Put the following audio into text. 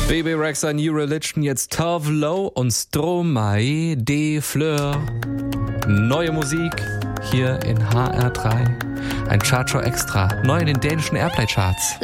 Bebe Rexha, New Religion, jetzt Tove Lo und Stromae de Fleur. Neue Musik hier in HR3. Ein Chartshow extra, neu in den dänischen Airplay-Charts.